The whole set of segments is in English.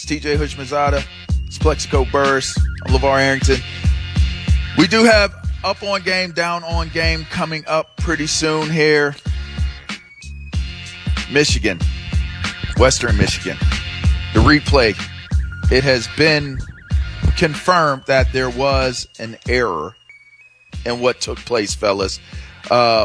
TJ Hushmanzada, it's Plexico Burris. I'm LeVar Arrington. We do have Up on Game, Down on Game coming up pretty soon here. Michigan, Western Michigan. The replay, it has been confirmed that there was an error in what took place, fellas. I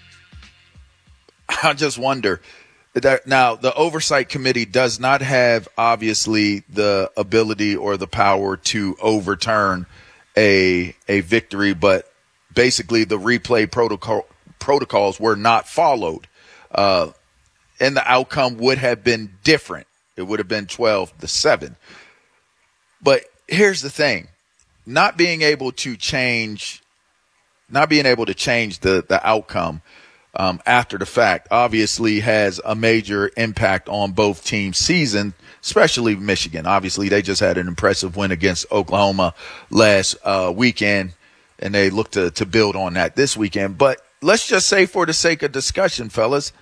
just wonder. Now, the oversight committee does not have, obviously, the ability or the power to overturn a victory, but basically the replay protocols were not followed, and the outcome would have been different. It would have been 12-7. But here's the thing: not being able to change the outcome after the fact obviously has a major impact on both teams' season, especially Michigan. Obviously, they just had an impressive win against Oklahoma last weekend, and they look to build on that this weekend. But let's just say, for the sake of discussion, fellas,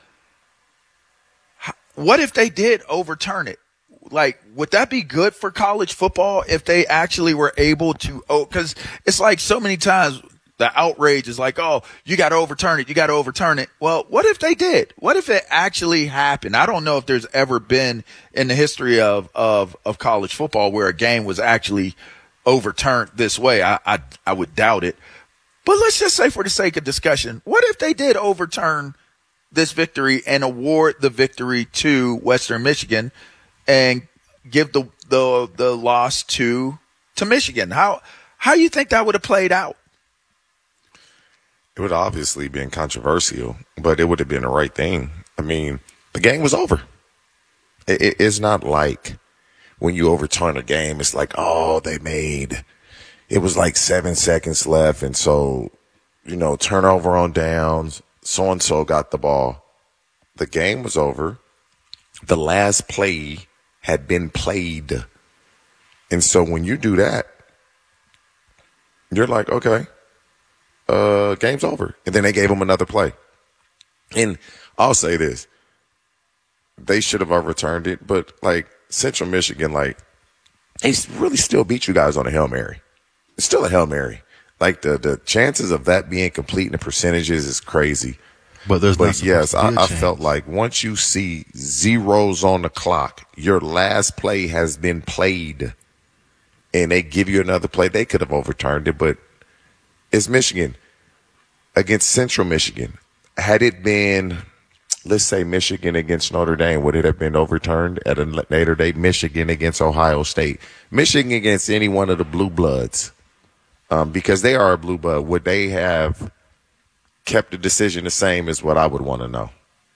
what if they did overturn it? Like, would that be good for college football if they actually were able to? Because it's like so many times the outrage is like, oh, you got to overturn it. You got to overturn it. Well, what if they did? What if it actually happened? I don't know if there's ever been in the history of college football where a game was actually overturned this way. I would doubt it. But let's just say, for the sake of discussion, what if they did overturn this victory and award the victory to Western Michigan and give the loss to Michigan? How you think that would have played out? It would obviously been controversial, but it would have been the right thing. I mean, the game was over. It's not like when you overturn a game, it's like, oh, it was like 7 seconds left. And so, turnover on downs, so-and-so got the ball. The game was over. The last play had been played. And so when you do that, you're like, okay. Game's over. And then they gave him another play. And I'll say this. They should have overturned it, but Central Michigan, they really still beat you guys on a Hail Mary. It's still a Hail Mary. The chances of that being complete in the percentages is crazy. But yes, I felt like once you see zeros on the clock, your last play has been played, and they give you another play, they could have overturned it, but it's Michigan against Central Michigan. Had it been, let's say, Michigan against Notre Dame, would it have been overturned at a later date? Michigan against Ohio State. Michigan against any one of the blue bloods, because they are a blue blood. Would they have kept the decision the same is what I would want to know.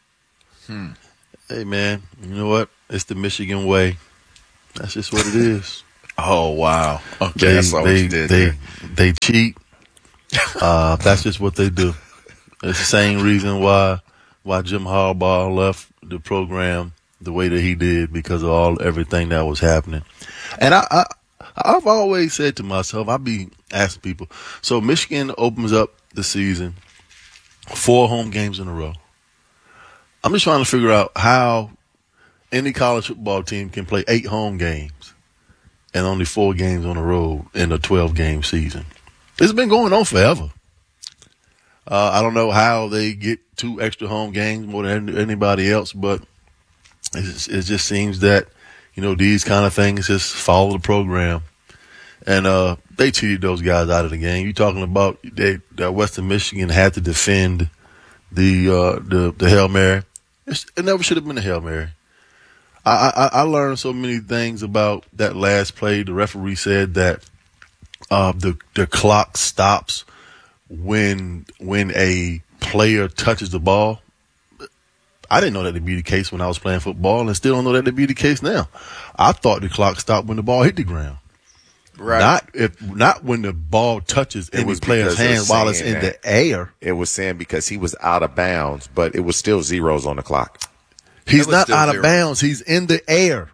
Hey, man, you know what? It's the Michigan way. That's just what it is. Oh, wow. Okay, that's all you did. They cheat. That's just what they do. It's the same reason why Jim Harbaugh left the program the way that he did, because of everything that was happening. And I've always said to myself, I be asking people, so Michigan opens up the season 4 home games in a row. I'm just trying to figure out how any college football team can play 8 home games and only 4 games on the road in a 12-game season. It's been going on forever. I don't know how they get 2 extra home games more than anybody else, but it just seems that, these kind of things just follow the program. And they cheated those guys out of the game. You're talking about that Western Michigan had to defend the Hail Mary. It never should have been a Hail Mary. I learned so many things about that last play. The referee said that the clock stops when a player touches the ball. I didn't know that to be the case when I was playing football, and still don't know that to be the case now. I thought the clock stopped when the ball hit the ground. Right. Not when the ball touches any player's hand while it's in the air. It was saying because he was out of bounds, but it was still zeros on the clock. He's not out of bounds. He's in the air.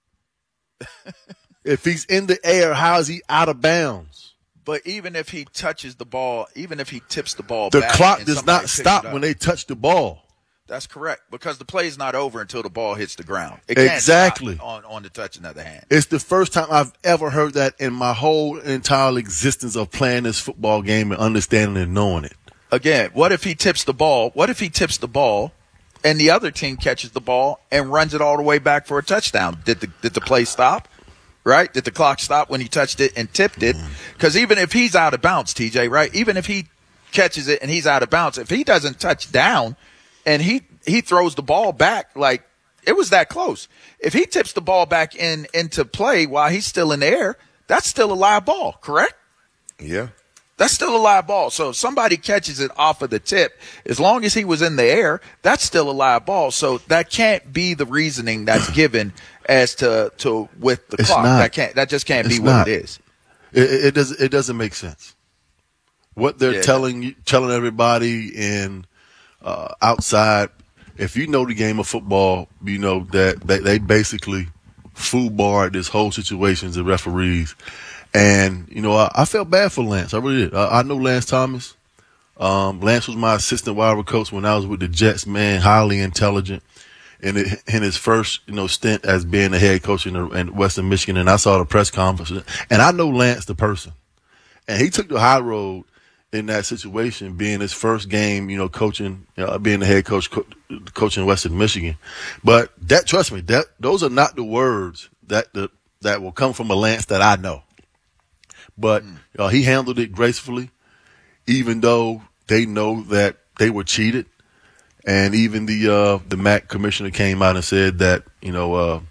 If he's in the air, how is he out of bounds? But even if he touches the ball, even if he tips the ball the back, clock does not stop when they touch the ball. That's correct, because the play is not over until the ball hits the ground. It can't Exactly. stop on the touch of the hand. It's the first time I've ever heard that in my whole entire existence of playing this football game and understanding and knowing it. Again, what if he tips the ball? What if he tips the ball and the other team catches the ball and runs it all the way back for a touchdown? Did the play stop? Right? Did the clock stop when he touched it and tipped it? Because even if he's out of bounds, TJ, right? Even if he catches it and he's out of bounds, if he doesn't touch down and he throws the ball back, like, it was that close. If he tips the ball back into play while he's still in the air, that's still a live ball, correct? Yeah. That's still a live ball. So if somebody catches it off of the tip, as long as he was in the air, that's still a live ball. So that can't be the reasoning that's given as to with the clock. Not. That just can't be Not. what it is. It doesn't make sense. What they're telling everybody in outside, if you know the game of football, you know that they basically foolbarred this whole situation, the referees. And, you know, I felt bad for Lance. I really did. I know Lance Thomas. Lance was my assistant wide receiver coach when I was with the Jets, man, highly intelligent. In his first, you know, stint as being the head coach in Western Michigan, and I saw the press conference. And I know Lance, the person. And he took the high road in that situation, being his first game, you know, coaching, being the head coach, coaching Western Michigan. But trust me, those are not the words that will come from a Lance that I know. But he handled it gracefully, even though they know that they were cheated. And even the MAC commissioner came out and said that, you know,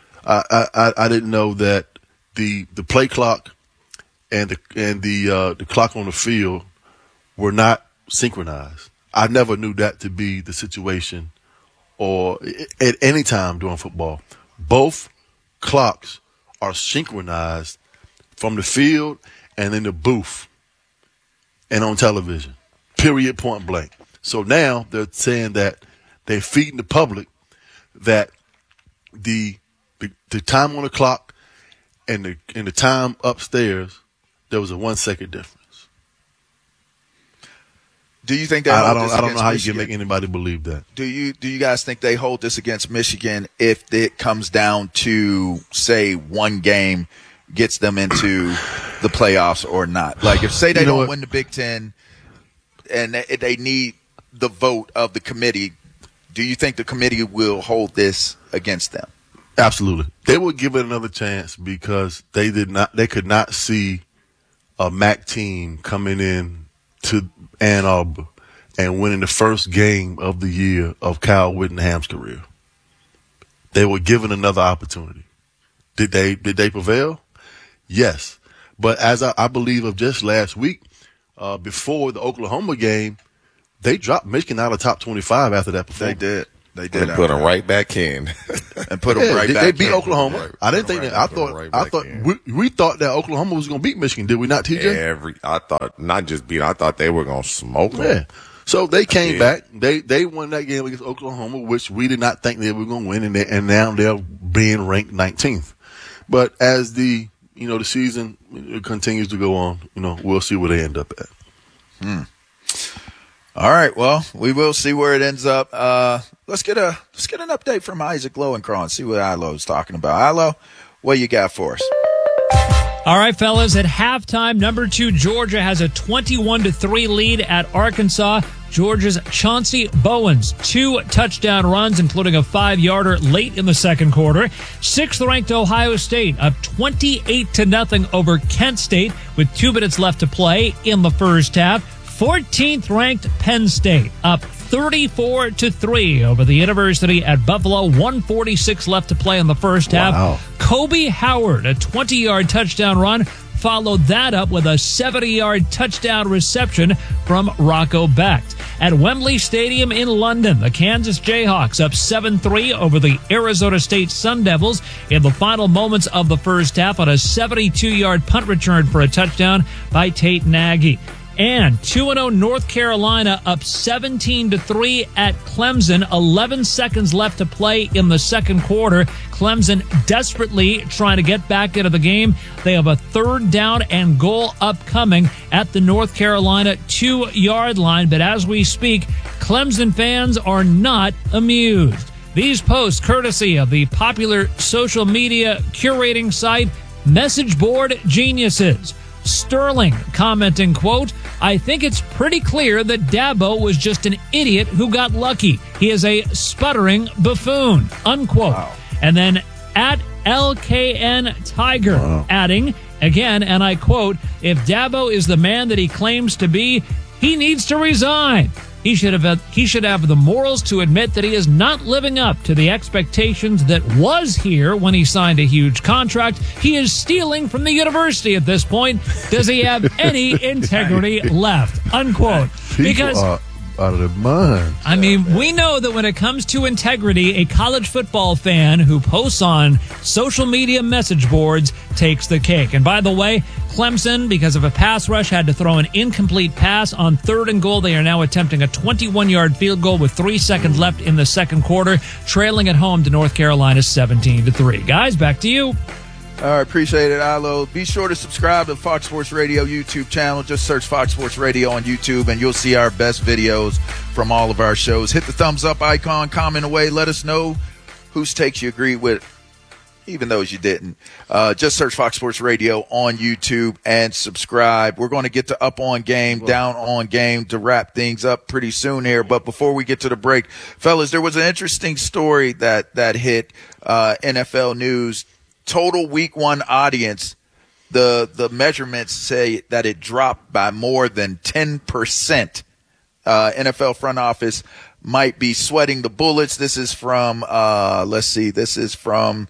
I didn't know that the play clock and the clock on the field were not synchronized. I never knew that to be the situation, or at any time during football. Both clocks are synchronized from the field and in the booth and on television, period, point blank. So now they're saying that they're feeding the public that the time on the clock and the time upstairs, there was a 1 second difference. Do you think that I don't know how you can make anybody believe that. Do you guys think they hold this against Michigan if it comes down to, say, one game gets them into the playoffs or not? Like, if say they don't win the Big Ten and they need the vote of the committee, do you think the committee will hold this against them? Absolutely. They would give it another chance because they could not see a MAC team coming in to Ann Arbor and winning the first game of the year of Kyle Whittingham's career. They were given another opportunity. Did they prevail? Yes. But as I believe of just last week, before the Oklahoma game, they dropped Michigan out of top 25 after that performance. They did. And put them right back in. And put them right back in. They beat Oklahoma. Right, I didn't think that. I thought we thought that Oklahoma was going to beat Michigan. Did we not, TJ? I thought not just beat. I thought they were going to smoke them. Yeah. So they came back. They won that game against Oklahoma, which we did not think they were going to win, and now they're being ranked 19th. But as the season continues to go on, we'll see where they end up at. All right. Well, we will see where it ends up. Let's get an update from Isaac Lowenkron. See what Ilo is talking about. Ilo, what you got for us? All right, fellas. At halftime, number 2 Georgia has a 21-3 lead at Arkansas. Georgia's Chauncey Bowens, 2 touchdown runs, including a 5-yarder late in the second quarter. 6th-ranked Ohio State up 28-0 over Kent State with 2 minutes left to play in the first half. 14th-ranked Penn State up 34-3 over the University at Buffalo. 1:46 left to play in the first half. Kobe Howard, a 20-yard touchdown run, followed that up with a 70-yard touchdown reception from Rocco Becht. At Wembley Stadium in London, the Kansas Jayhawks up 7-3 over the Arizona State Sun Devils in the final moments of the first half on a 72-yard punt return for a touchdown by Tate Nagy. And 2-0 North Carolina up 17-3 at Clemson. 11 seconds left to play in the second quarter. Clemson desperately trying to get back into the game. They have a 3rd down and goal upcoming at the North Carolina 2-yard line. But as we speak, Clemson fans are not amused. These posts courtesy of the popular social media curating site Message Board Geniuses. Sterling commenting, quote, I think it's pretty clear that Dabo was just an idiot who got lucky. He is a sputtering buffoon, unquote. Wow. And then at LKN Tiger adding, again, and I quote, if Dabo is the man that he claims to be, he needs to resign. He should have the morals to admit that he is not living up to the expectations that was here when he signed a huge contract. He is stealing from the university at this point. Does he have any integrity left? Unquote. Because out of their mind. I mean, we know that when it comes to integrity, a college football fan who posts on social media message boards takes the cake. And by the way, Clemson, because of a pass rush, had to throw an incomplete pass on 3rd and goal. They are now attempting a 21-yard field goal with 3 seconds left in the second quarter, trailing at home to North Carolina 17-3. Guys, back to you. All right, appreciate it, Ilo. Be sure to subscribe to the Fox Sports Radio YouTube channel. Just search Fox Sports Radio on YouTube, and you'll see our best videos from all of our shows. Hit the thumbs up icon, comment away. Let us know whose takes you agree with, even those you didn't. Just search Fox Sports Radio on YouTube and subscribe. We're going to get to Up On Game, Down On Game to wrap things up pretty soon here. But before we get to the break, fellas, there was an interesting story that hit NFL News. Total week 1 audience, the measurements say that it dropped by more than 10%. NFL front office might be sweating the bullets. This is from, this is from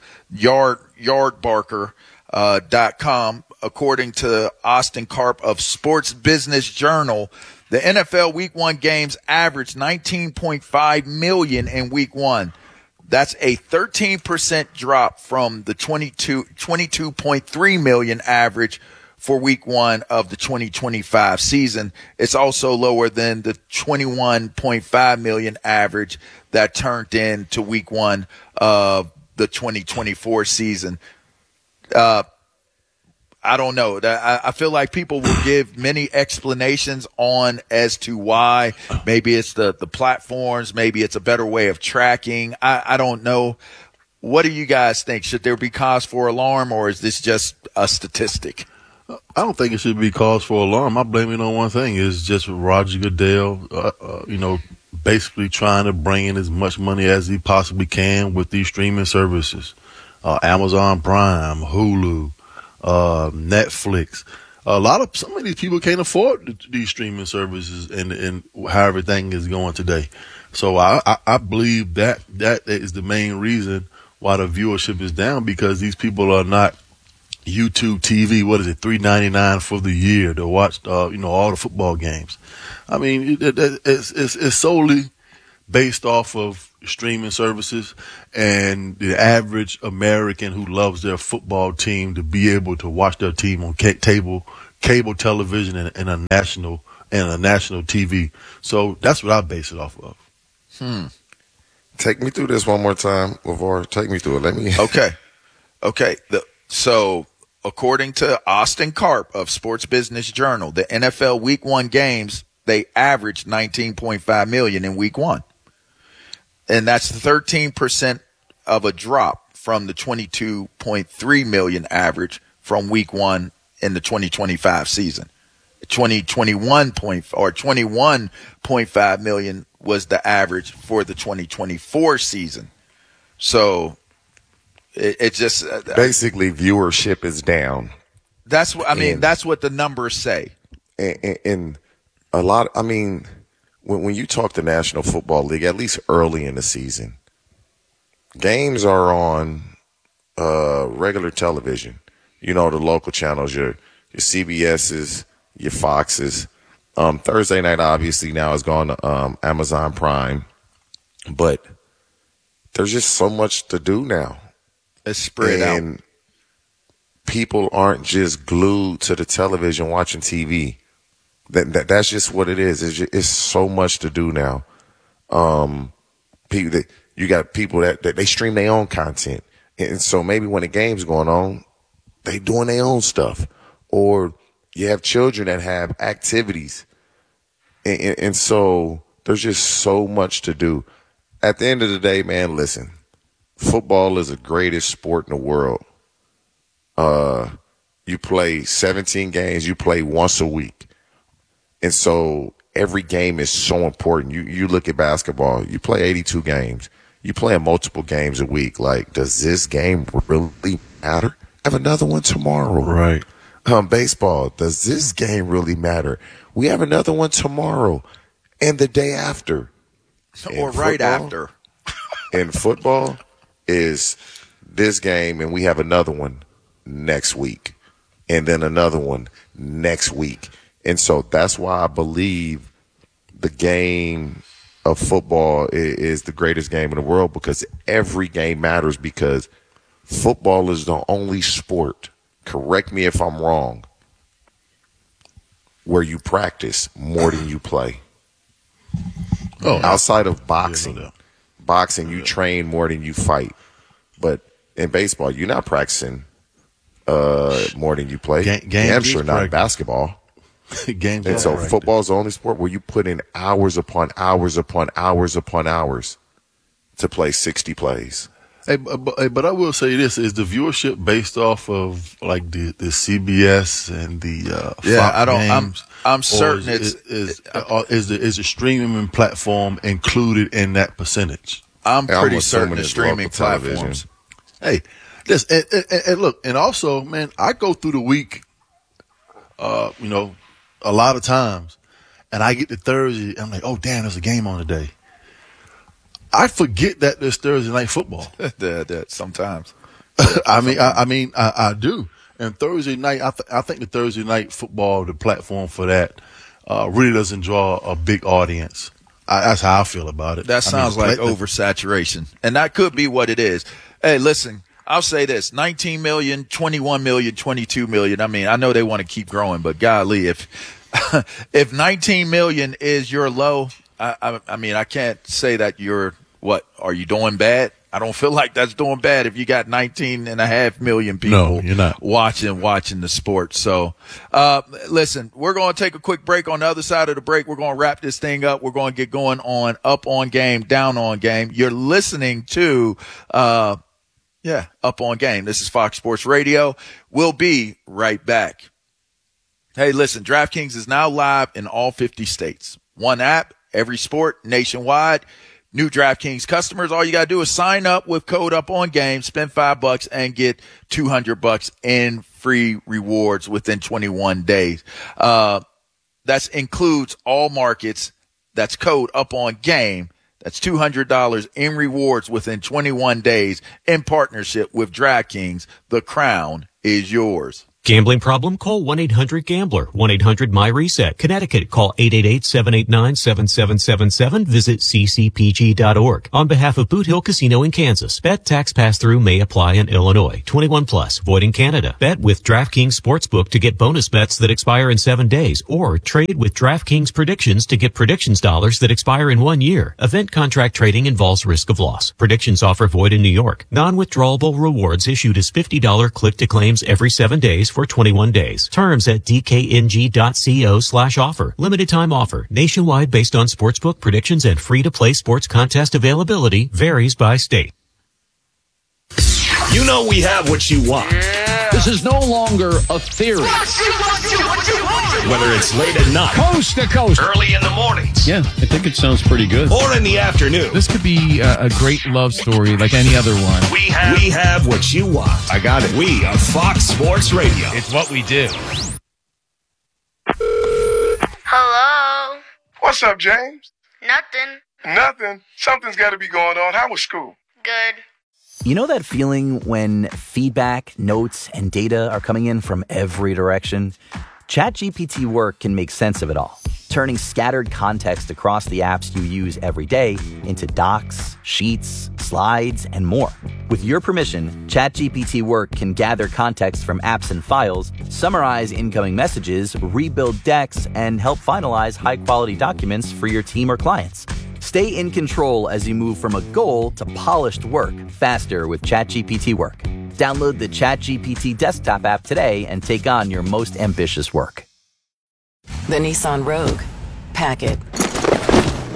yardbarker.com. According to Austin Karp of Sports Business Journal, the NFL week 1 games averaged 19.5 million in week 1. That's a 13% drop from the 22.3 million average for week 1 of the 2025 season. It's also lower than the 21.5 million average that turned in to week 1 of the 2024 season. I don't know. I feel like people will give many explanations on as to why. Maybe it's the platforms. Maybe it's a better way of tracking. I don't know. What do you guys think? Should there be cause for alarm, or is this just a statistic? I don't think it should be cause for alarm. I blame it on one thing. It's just Roger Goodell, basically trying to bring in as much money as he possibly can with these streaming services. Amazon Prime, Hulu, Netflix. Some of these people can't afford these streaming services and how everything is going today. So I believe that is the main reason why the viewership is down, because these people are not YouTube TV. What is it? $3.99 for the year to watch, all the football games. I mean, it's solely based off of streaming services and the average American who loves their football team to be able to watch their team on cable television and a national TV. So that's what I base it off of. Take me through this one more time, LeVar. Take me through it. Okay. So according to Austin Karp of Sports Business Journal, the NFL Week 1 games, they averaged 19.5 million in Week 1. And that's 13% of a drop from the 22.3 million average from Week 1 in the 2025 season. 21.5 million was the average for the 2024 season. So it just basically viewership is down. That's what that's what the numbers say. And a lot. I mean, when you talk the National Football League, at least early in the season, games are on regular television. You know, the local channels, your CBS's, your Fox's. Thursday night, obviously, now has gone to Amazon Prime. But there's just so much to do now. It's spread out. And people aren't just glued to the television watching TV. That's just what it is. It's so much to do now. You got people that they stream their own content. And so maybe when the game's going on, they doing their own stuff. Or you have children that have activities. And so There's just so much to do. At the end of the day, man, listen, football is the greatest sport in the world. You play 17 games, you play once a week. And so every game is so important. You look at basketball, you play 82 games. You play multiple games a week. Like, does this game really matter? I have another one tomorrow. Right. Baseball, does this game really matter? We have another one tomorrow and the day after. Or right after. And football is this game, and we have another one next week, and then another one next week. And so that's why I believe the game of football is the greatest game in the world, because every game matters, because football is the only sport, correct me if I'm wrong, where you practice more than you play. Outside of boxing, you train more than you fight. But in baseball, you're not practicing more than you play. I'm sure not basketball. Games and so football is the only sport where you put in hours upon hours upon hours upon hours to play 60 plays. Hey, but I will say this: is the viewership based off of like the CBS and the Fox games? I'm certain is the streaming platform included in that percentage? I'm pretty certain the streaming platforms. Hey, this and look, and also, man, I go through the week, a lot of times, and I get to Thursday, I'm like, oh damn, there's a game on today. I forget that there's Thursday night football. Sometimes. I do. And Thursday night, I think the Thursday night football, the platform for that, really doesn't draw a big audience. That's how I feel about it. That sounds like oversaturation. And that could be what it is. Hey, listen, I'll say this, 19 million, 21 million, 22 million. I mean, I know they want to keep growing, but golly, if 19 million is your low, I mean, I can't say that are you doing bad? I don't feel like that's doing bad if you got 19.5 million people no, you're not. watching the sport. So, listen, we're going to take a quick break. On the other side of the break, we're going to wrap this thing up. We're going to get going on Up On Game, Down On Game. You're listening to, Up On Game. This is Fox Sports Radio. We'll be right back. Hey, listen, DraftKings is now live in all 50 states. One app, every sport, nationwide. New DraftKings customers, all you got to do is sign up with code UPONGAME, spend $5 and get $200 in free rewards within 21 days. That includes all markets. That's code UPONGAME. That's $200 in rewards within 21 days in partnership with DraftKings. The crown is yours. Gambling problem? Call 1-800-GAMBLER. 1-800-MY-RESET. Connecticut, call 888-789-7777. Visit ccpg.org. On behalf of Boot Hill Casino in Kansas, bet tax pass-through may apply in Illinois. 21 plus, void in Canada. Bet with DraftKings Sportsbook to get bonus bets that expire in 7 days, or trade with DraftKings Predictions to get predictions dollars that expire in 1 year. Event contract trading involves risk of loss. Predictions offer void in New York. Non-withdrawable rewards issued as $50 click-to-claims every 7 days for 21 days. Terms at dkng.co/offer. Limited time offer. Nationwide based on sportsbook predictions and free-to-play sports contest availability. Varies by state. You know we have what you want. Yeah. This is no longer a theory. Whether it's late at night, coast to coast, early in the mornings. Yeah, I think it sounds pretty good. Or in the afternoon. This could be a great love story like any other one. We have what you want. I got it. We are Fox Sports Radio. It's what we do. Hello? What's up, James? Nothing. Nothing? Something's got to be going on. How was school? Good. You know that feeling when feedback, notes, and data are coming in from every direction? ChatGPT Work can make sense of it all, turning scattered context across the apps you use every day into docs, sheets, slides, and more. With your permission, ChatGPT Work can gather context from apps and files, summarize incoming messages, rebuild decks, and help finalize high-quality documents for your team or clients. Stay in control as you move from a goal to polished work faster with ChatGPT Work. Download the ChatGPT desktop app today and take on your most ambitious work. The Nissan Rogue. Pack it.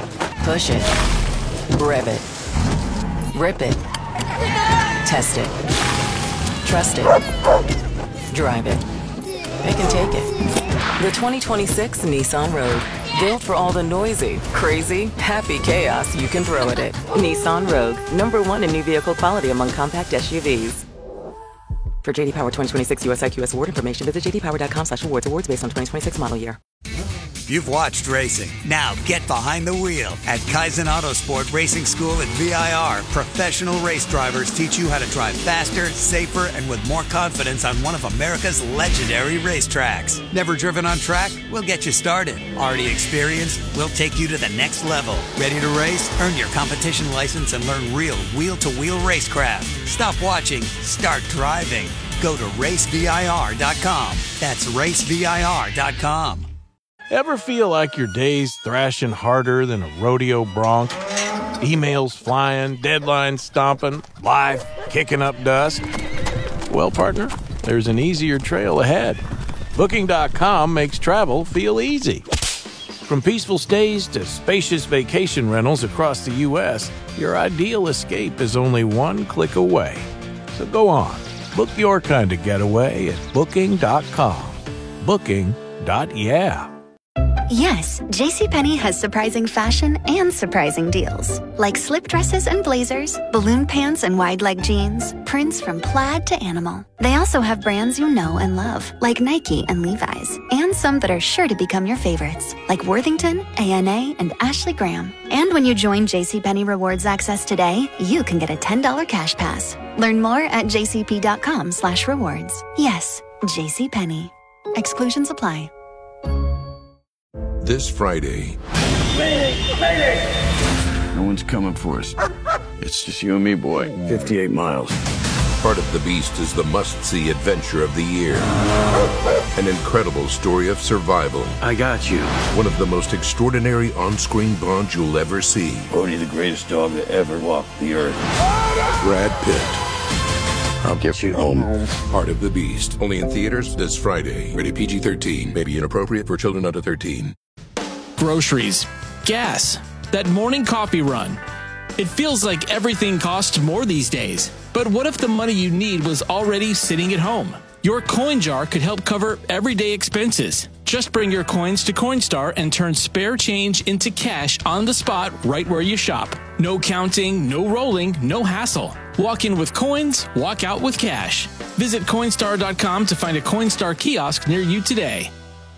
Push it. Rev it. Rip it. Test it. Trust it. Drive it. It can take it. The 2026 Nissan Rogue. Built for all the noisy, crazy, happy chaos you can throw at it. Nissan Rogue. #1 in new vehicle quality among compact SUVs. For JD Power 2026 US IQS award information, visit jdpower.com/awards. Awards based on 2026 model year. You've watched racing. Now get behind the wheel. At Kaizen Autosport Racing School at VIR, professional race drivers teach you how to drive faster, safer, and with more confidence on one of America's legendary racetracks. Never driven on track? We'll get you started. Already experienced? We'll take you to the next level. Ready to race? Earn your competition license and learn real wheel-to-wheel racecraft. Stop watching. Start driving. Go to racevir.com. That's racevir.com. Ever feel like your day's thrashing harder than a rodeo bronc? Emails flying, deadlines stomping, life kicking up dust? Well, partner, there's an easier trail ahead. Booking.com makes travel feel easy. From peaceful stays to spacious vacation rentals across the U.S., your ideal escape is only one click away. So go on, book your kind of getaway at Booking.com. Booking.yeah. Yes, JCPenney has surprising fashion and surprising deals. Like slip dresses and blazers, balloon pants and wide leg jeans, prints from plaid to animal. They also have brands you know and love, like Nike and Levi's, and some that are sure to become your favorites, like Worthington, A&A, and Ashley Graham. And when you join JCPenney Rewards Access today, you can get a $10 cash pass. Learn more at jcp.com/rewards. Yes, JCPenney. Exclusions apply. This Friday. No one's coming for us. It's just you and me, boy. 58 miles. Part of the Beast is the must-see adventure of the year. An incredible story of survival. I got you. One of the most extraordinary on-screen bonds you'll ever see. Bodie, the greatest dog that ever walked the earth. Brad Pitt. I'll get you home. Part of the Beast. Only in theaters this Friday. Rated PG-13. May be inappropriate for children under 13. Groceries, gas, that morning coffee run. It feels like everything costs more these days. But what if the money you need was already sitting at home? Your coin jar could help cover everyday expenses. Just bring your coins to Coinstar and turn spare change into cash on the spot right where you shop. No counting, no rolling, no hassle. Walk in with coins, walk out with cash. Visit Coinstar.com to find a Coinstar kiosk near you today.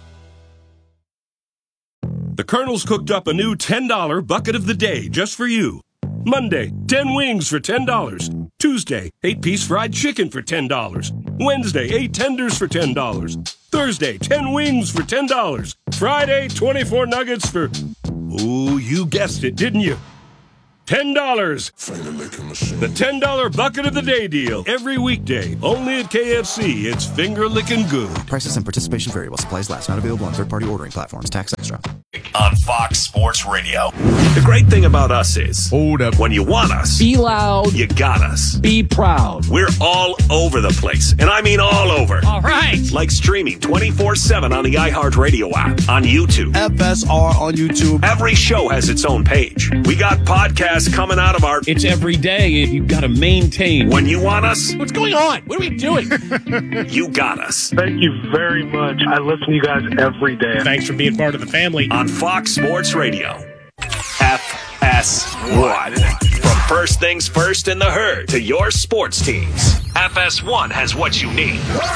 The Colonel's cooked up a new $10 bucket of the day just for you. Monday, 10 wings for $10. Tuesday, 8-piece fried chicken for $10. Wednesday, 8 tenders for $10. Thursday, 10 wings for $10. Friday, 24 nuggets for... Ooh, you guessed it, didn't you? $10. The $10 bucket of the day deal. Every weekday. Only at KFC. It's finger-licking good. Prices and participation vary while supplies last. Not available on third-party ordering platforms. Tax extra. On Fox Sports Radio. The great thing about us is, hold up, when you want us, be loud, you got us. Be proud. We're all over the place, and I mean all over. All right. Like streaming 24/7 on the iHeartRadio app, on YouTube. FSR on YouTube. Every show has its own page. We got podcasts coming out of our... It's every day. You've got to maintain. When you want us... What's going on? What are we doing? You got us. Thank you very much. I listen to you guys every day. Thanks for being part of the family. On Fox Sports Radio. FS1. From first things first in the herd to your sports teams. FS1 has what you need.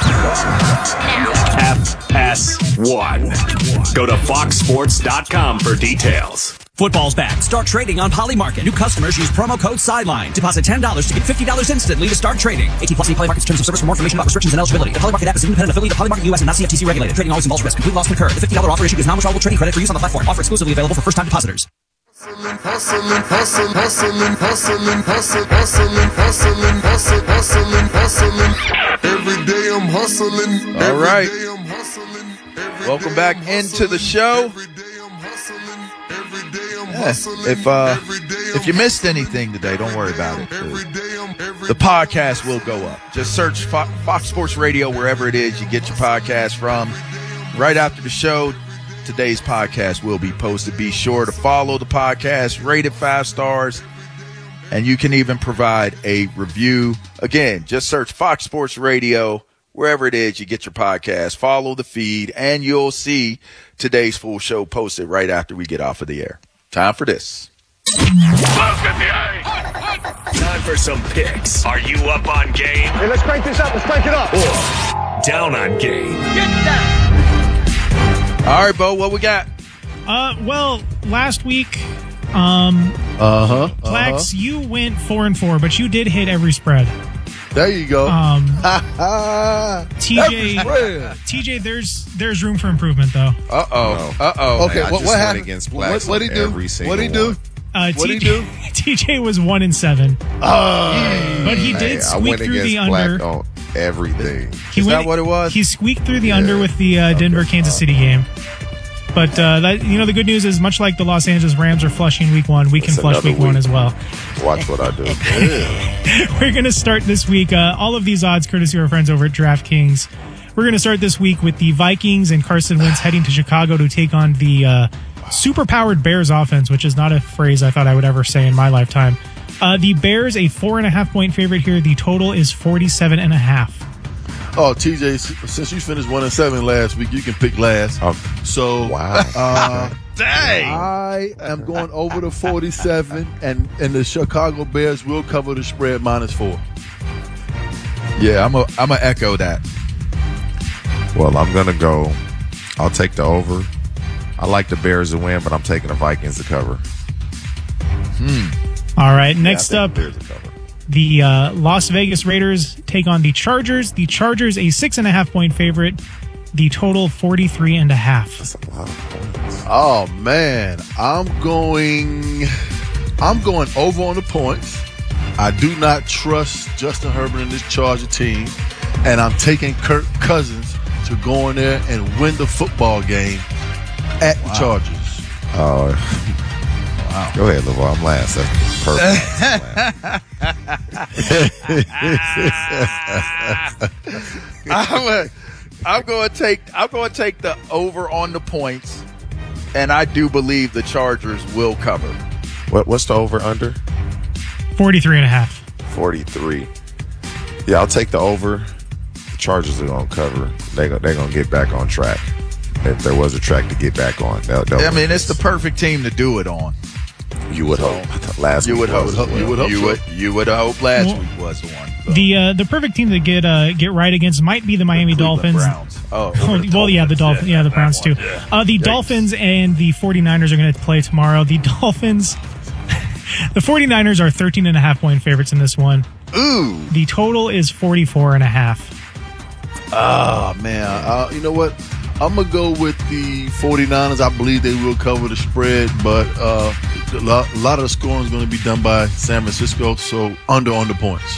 FS1. Go to foxsports.com for details. Football's back. Start trading on Polymarket. New customers use promo code SIDELINE. Deposit $10 to get $50 instantly to start trading. 18+ Polymarket's terms of service. For more information about restrictions and eligibility. The Polymarket app is an independent affiliate of Polymarket US and not CFTC regulated. Trading always involves risk. Complete loss concurred. The $50 offer issued is non-withdrawable trading credit for use on the platform. Offer exclusively available for first-time depositors. Hustling. Every day I'm hustling. All right. Welcome back into the show. If you missed anything today, don't worry about it. The podcast will go up. Just search Fox Sports Radio wherever it is you get your podcast from. Right after the show, today's podcast will be posted. Be sure to follow the podcast, rate it 5 stars, and you can even provide a review. Again, just search Fox Sports Radio, wherever it is you get your podcast. Follow the feed, and you'll see today's full show posted right after we get off of the air. Time for this. Time for some picks. Are you up on game? Hey, let's crank this up. Let's crank it up. Or down on game? Get down. All right, Bo, what we got? Well, last week, Flex, you went 4-4, but you did hit every spread. There you go. TJ, there's room for improvement though. Okay, what happened against What'd he do? What'd he do? TJ was 1-7. But he did squeak through the under on everything. Is that what it was? He squeaked through the under with the Denver-Kansas City game. But the good news is, much like the Los Angeles Rams are flushing week 1, we can flush week 1 as well. Watch what I do. We're going to start this week. All of these odds courtesy of our friends over at DraftKings. We're going to start this week with the Vikings and Carson Wentz heading to Chicago to take on the super-powered Bears offense, which is not a phrase I thought I would ever say in my lifetime. The Bears, a 4.5-point favorite here. The total is 47.5. Oh, TJ, since you finished 1-7 last week, you can pick last. So, wow. Dang! I am going over the 47, and the Chicago Bears will cover the spread -4. Yeah, I'm gonna echo that. Well, I'm gonna go. I'll take the over. I like the Bears to win, but I'm taking the Vikings to cover. All right, next up. The Las Vegas Raiders take on the Chargers. The Chargers, a 6.5-point favorite. The total, 43.5. That's a lot of points. Oh man, I'm going over on the points. I do not trust Justin Herbert in this Charger team, and I'm taking Kirk Cousins to go in there and win the football game at the Chargers. Oh. Wow. Go ahead, LeVar. I'm last. That's perfect. I'm going to take the over on the points, and I do believe the Chargers will cover. What's the over under? 43.5. 43. Yeah, I'll take the over. The Chargers are going to cover. They're going to get back on track. If there was a track to get back on, it's the perfect team to do it on. You would hope. Last week you would hope last week was the one. So. The perfect team to get right against might be the Miami Dolphins. Browns. The Dolphins. Yeah, the Browns too. The Dolphins and the 49ers are going to play tomorrow. The Dolphins, the 49ers are 13.5-point favorites in this one. Ooh. The total is 44.5. Oh man, you know what? I'm going to go with the 49ers. I believe they will cover the spread, but a lot of the scoring is going to be done by San Francisco, so under on the points.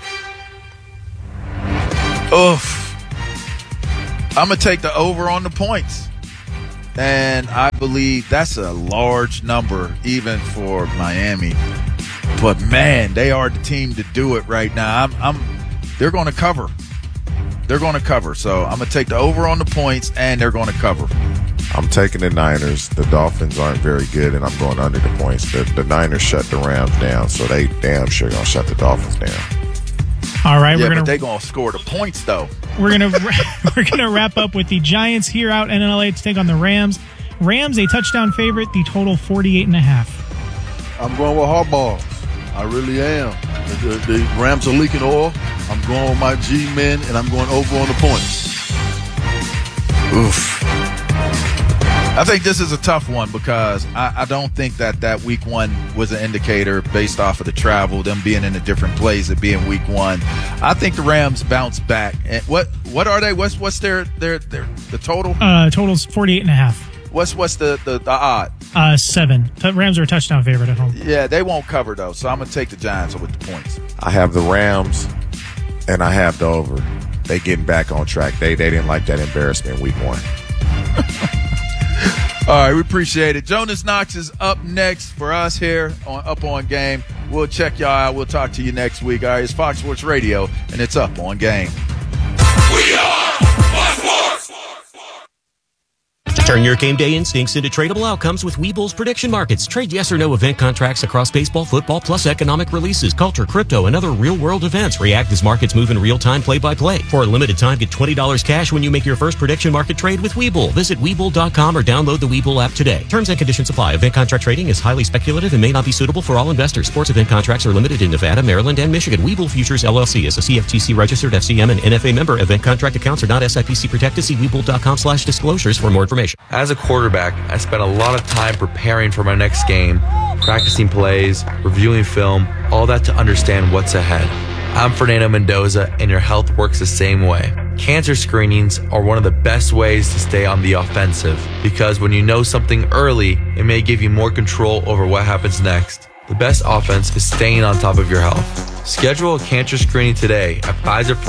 Oof. I'm going to take the over on the points. And I believe that's a large number even for Miami. But, man, they are the team to do it right now. They're going to cover. They're going to cover. So I'm going to take the over on the points, and they're going to cover. I'm taking the Niners. The Dolphins aren't very good, and I'm going under the points. The Niners shut the Rams down, so they damn sure going to shut the Dolphins down. All right, but they're going to score the points, though. We're gonna wrap up with the Giants here out in LA to take on the Rams. Rams, a touchdown favorite. The total 48.5. I'm going with Harbaugh. I really am. The Rams are leaking oil. I'm going with my G-men, and I'm going over on the points. Oof. I think this is a tough one because I don't think that week 1 was an indicator based off of the travel, them being in a different place, it being week 1. I think the Rams bounce back. And what are they? What's their the total? Total's 48.5. What's the odd? 7. Rams are a touchdown favorite at home. Yeah, they won't cover though, so I'm gonna take the Giants with the points. I have the Rams, and I have the over. They getting back on track. They didn't like that embarrassment week 1. All right, we appreciate it. Jonas Knox is up next for us here on Up On Game. We'll check y'all out. We'll talk to you next week. All right, it's Fox Sports Radio, and it's Up On Game. We are Fox Sports. Turn your game day instincts into tradable outcomes with Webull's prediction markets. Trade yes or no event contracts across baseball, football, plus economic releases, culture, crypto, and other real-world events. React as markets move in real time, play-by-play. For a limited time, get $20 cash when you make your first prediction market trade with Webull. Visit Webull.com or download the Webull app today. Terms and conditions apply. Event contract trading is highly speculative and may not be suitable for all investors. Sports event contracts are limited in Nevada, Maryland, and Michigan. Webull Futures LLC is a CFTC-registered FCM and NFA member. Event contract accounts are not SIPC protected. See Webull.com/disclosures for more information. As a quarterback, I spent a lot of time preparing for my next game, practicing plays, reviewing film, all that to understand what's ahead. I'm Fernando Mendoza, and your health works the same way. Cancer screenings are one of the best ways to stay on the offensive, because when you know something early, it may give you more control over what happens next. The best offense is staying on top of your health. Schedule a cancer screening today at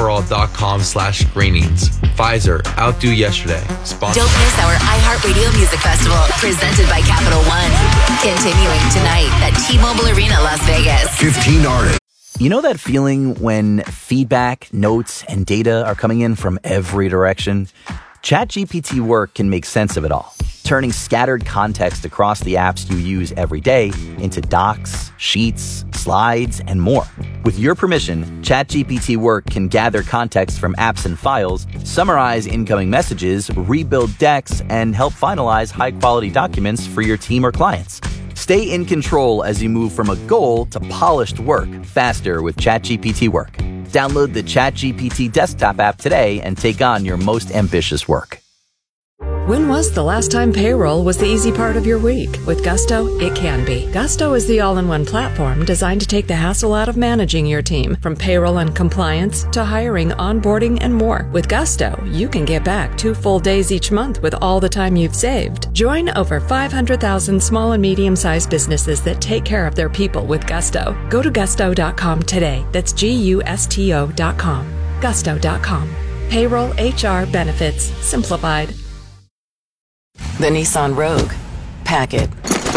PfizerForAll.com/screenings. Pfizer, outdo yesterday. Sponsored. Don't miss our iHeartRadio Music Festival, presented by Capital One. Continuing tonight at T-Mobile Arena, Las Vegas. 15 artists. You know that feeling when feedback, notes, and data are coming in from every direction? ChatGPT Work can make sense of it all, turning scattered context across the apps you use every day into docs, sheets, slides, and more. With your permission, ChatGPT Work can gather context from apps and files, summarize incoming messages, rebuild decks, and help finalize high-quality documents for your team or clients. Stay in control as you move from a goal to polished work faster with ChatGPT Work. Download the ChatGPT desktop app today and take on your most ambitious work. When was the last time payroll was the easy part of your week? With Gusto, it can be. Gusto is the all-in-one platform designed to take the hassle out of managing your team, from payroll and compliance to hiring, onboarding, and more. With Gusto, you can get back 2 full days each month with all the time you've saved. Join over 500,000 small and medium-sized businesses that take care of their people with Gusto. Go to gusto.com today. That's GUSTO.com. Gusto.com. Payroll, HR, benefits, simplified. The Nissan Rogue. Pack it.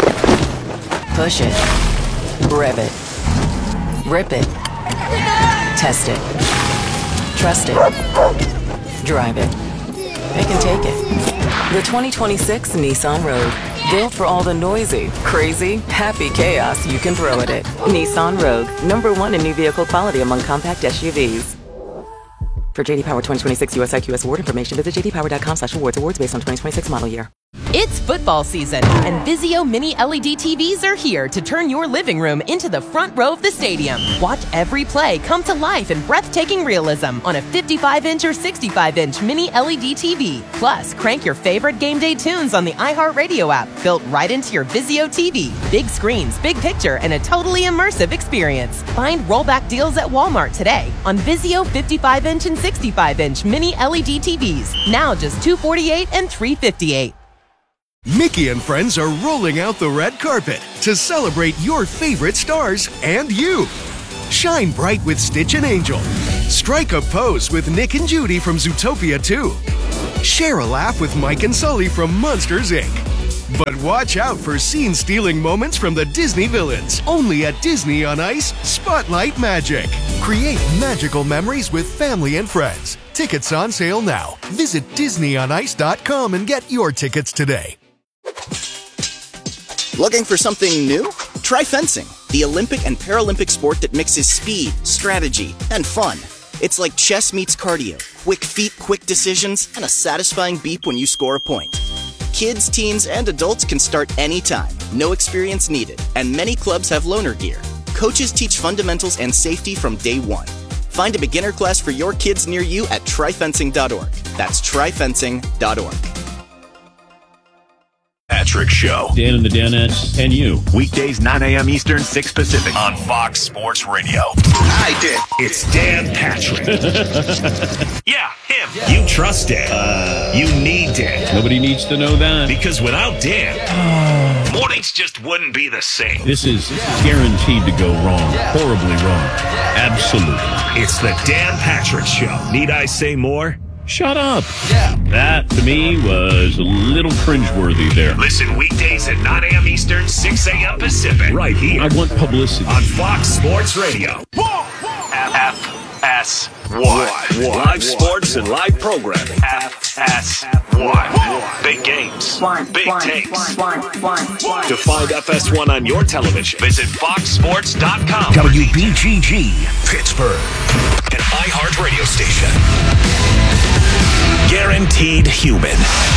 Push it. Rev it. Rip it. Test it. Trust it. Drive it. It can take it. The 2026 Nissan Rogue. Built for all the noisy, crazy, happy chaos you can throw at it. Nissan Rogue. #1 in new vehicle quality among compact SUVs. For JD Power 2026 US IQS award information, visit jdpower.com/awards. Awards based on 2026 model year. It's football season, and Vizio Mini LED TVs are here to turn your living room into the front row of the stadium. Watch every play come to life in breathtaking realism on a 55-inch or 65-inch Mini LED TV. Plus, crank your favorite game day tunes on the iHeartRadio app, built right into your Vizio TV. Big screens, big picture, and a totally immersive experience. Find rollback deals at Walmart today on Vizio 55-inch and 65-inch Mini LED TVs. Now just $248 and $358. Mickey and friends are rolling out the red carpet to celebrate your favorite stars and you. Shine bright with Stitch and Angel. Strike a pose with Nick and Judy from Zootopia 2. Share a laugh with Mike and Sully from Monsters, Inc. But watch out for scene-stealing moments from the Disney villains. Only at Disney on Ice, Spotlight Magic. Create magical memories with family and friends. Tickets on sale now. Visit DisneyOnIce.com and get your tickets today. Looking for something new? Try fencing, the Olympic and Paralympic sport that mixes speed, strategy, and fun. It's like chess meets cardio, quick feet, quick decisions, and a satisfying beep when you score a point. Kids, teens, and adults can start anytime. No experience needed, and many clubs have loaner gear. Coaches teach fundamentals and safety from day one. Find a beginner class for your kids near you at tryfencing.org. That's tryfencing.org. Patrick Show. Dan and the Danettes and you. Weekdays 9 a.m. Eastern, 6 Pacific on Fox Sports Radio. Hi, Dan. It's Dan Patrick. Yeah, him. You trust Dan. You need Dan. Nobody needs to know that. Because without Dan, mornings just wouldn't be the same. This is guaranteed to go wrong. Horribly wrong. Absolutely. It's the Dan Patrick Show. Need I say more? Shut up. Yeah. That, to me, was a little cringeworthy there. Listen weekdays at 9 a.m. Eastern, 6 a.m. Pacific. Right here. I want publicity. On Fox Sports Radio. FS1. Live sports and live programming. FS1. Big games. Big takes. To find FS1 on your television, visit foxsports.com. WBGG, Pittsburgh. An iHeart radio station. Guaranteed human.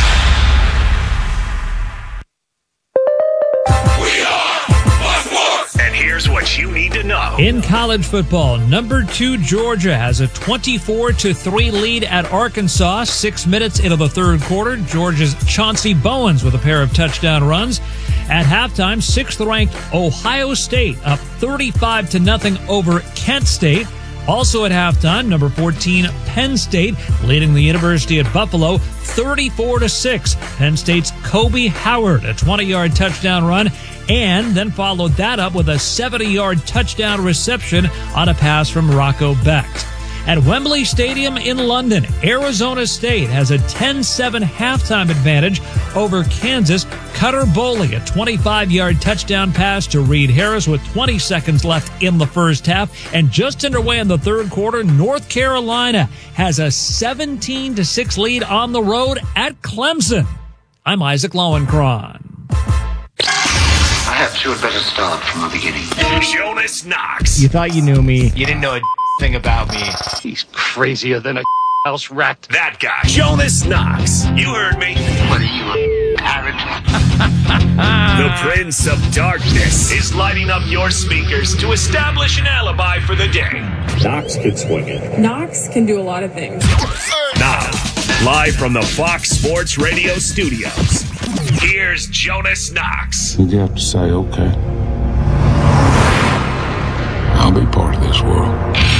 And here's what you need to know. In college football, number 2 Georgia has a 24-3 lead at Arkansas. 6 minutes into the third quarter, Georgia's Chauncey Bowens with a pair of touchdown runs. At halftime, 6th-ranked Ohio State up 35-0 over Kent State. Also at halftime, number 14 Penn State leading the University at Buffalo 34-6. Penn State's Kobe Howard, a 20-yard touchdown run, and then followed that up with a 70-yard touchdown reception on a pass from Rocco Becht. At Wembley Stadium in London, Arizona State has a 10-7 halftime advantage over Kansas. Cutter Boley, a 25-yard touchdown pass to Reed Harris with 20 seconds left in the first half. And just underway in the third quarter, North Carolina has a 17-6 lead on the road at Clemson. I'm Isaac Lowenkron. Perhaps you had better start from the beginning. Jonas Knox. You thought you knew me. You didn't know a thing about me. He's crazier than a house rat. That guy. Jonas Knox. You heard me. What are you, a parrot? The Prince of Darkness is lighting up your speakers to establish an alibi for the day. Knox can swing it. Knox can do a lot of things. Now, live from the Fox Sports Radio studios, here's Jonas Knox. You have to say, okay, I'll be part of this world.